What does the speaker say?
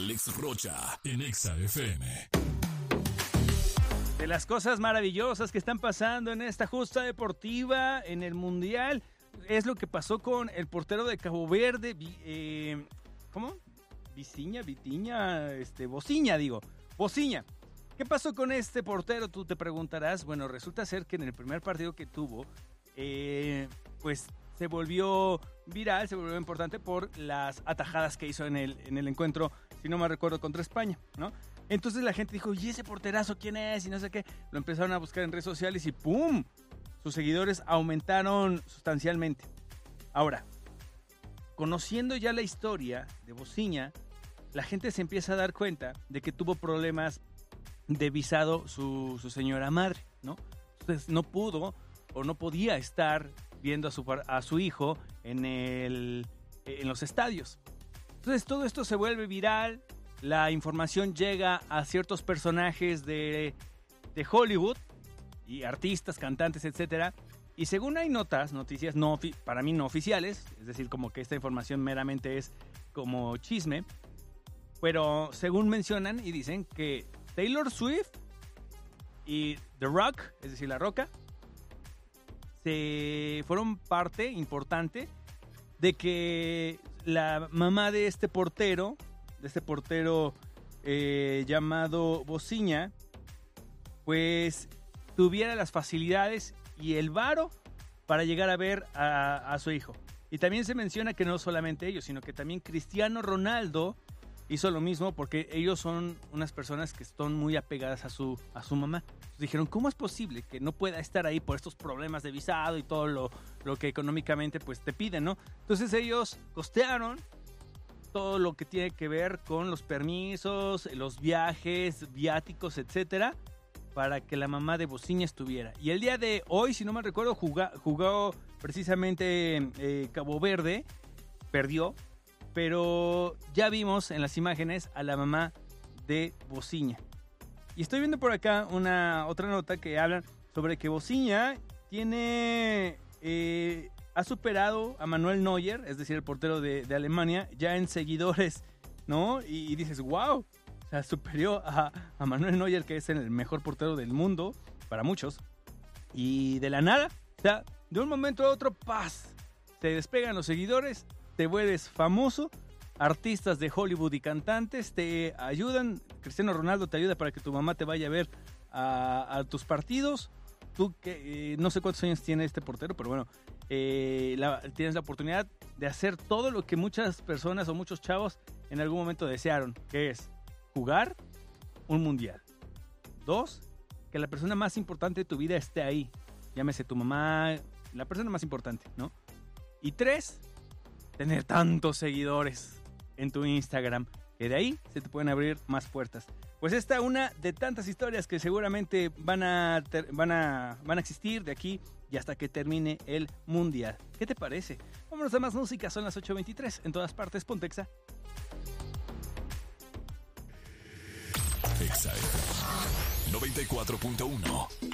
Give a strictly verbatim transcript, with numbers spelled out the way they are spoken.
Alex Rocha en Exa F M. De las cosas maravillosas que están pasando en esta justa deportiva, en el Mundial, es lo que pasó con el portero de Cabo Verde, eh, ¿cómo? Viciña, Vitiña, este, Bociña, digo, Bociña. ¿Qué pasó con este portero? Tú te preguntarás. Bueno, resulta ser que en el primer partido que tuvo, eh, pues se volvió viral, se volvió importante por las atajadas que hizo en el, en el encuentro, si no me recuerdo, contra España, ¿no? Entonces la gente dijo, ¿y ese porterazo quién es? Y no sé qué. Lo empezaron a buscar en redes sociales y ¡pum! Sus seguidores aumentaron sustancialmente. Ahora, conociendo ya la historia de Bociña, la gente se empieza a dar cuenta de que tuvo problemas de visado su, su señora madre, ¿no? Entonces no pudo o no podía estar viendo a su, a su hijo en, el, en los estadios. Entonces todo esto se vuelve viral, la información llega a ciertos personajes de, de Hollywood y artistas, cantantes, etcétera. Y según hay notas, noticias no para mí no oficiales, es decir, como que esta información meramente es como chisme, pero según mencionan y dicen que Taylor Swift y The Rock, es decir, La Roca, se fueron parte importante de que la mamá de este portero, de este portero eh, llamado Bociña, pues tuviera las facilidades y el varo para llegar a ver a, a su hijo. Y también se menciona que no solamente ellos, sino que también Cristiano Ronaldo hizo lo mismo porque ellos son unas personas que están muy apegadas a su, a su mamá. Entonces dijeron, ¿cómo es posible que no pueda estar ahí por estos problemas de visado y todo lo, lo que económicamente pues te piden, ¿no? Entonces ellos costearon todo lo que tiene que ver con los permisos, los viajes, viáticos, etcétera, para que la mamá de Bociña estuviera. Y el día de hoy, si no me recuerdo, jugó, jugó precisamente eh, Cabo Verde, perdió, pero ya vimos en las imágenes a la mamá de Bociña. Y estoy viendo por acá una otra nota que habla sobre que Bociña tiene... Eh, ha superado a Manuel Neuer, es decir, el portero de, de Alemania, ya en seguidores, ¿no? Y, y dices, wow, o sea, superó a, a Manuel Neuer, que es el mejor portero del mundo, para muchos. Y de la nada, o sea, de un momento a otro, ¡paz! Se despegan los seguidores, te vuelves famoso, artistas de Hollywood y cantantes te ayudan, Cristiano Ronaldo te ayuda para que tu mamá te vaya a ver a, a tus partidos. Tú que eh, no sé cuántos años tiene este portero, pero bueno, eh, la, tienes la oportunidad de hacer todo lo que muchas personas o muchos chavos en algún momento desearon, que es jugar un mundial. Dos, que la persona más importante de tu vida esté ahí, llámese tu mamá, la persona más importante, ¿no? Y tres, tener tantos seguidores en tu Instagram, que de ahí se te pueden abrir más puertas. Pues esta es una de tantas historias que seguramente van a, ter- van a, van a existir de aquí y hasta que termine el Mundial. ¿Qué te parece? Vámonos a más música, son las ocho veintitrés. En todas partes, ponte Exa. Exa noventa y cuatro punto uno.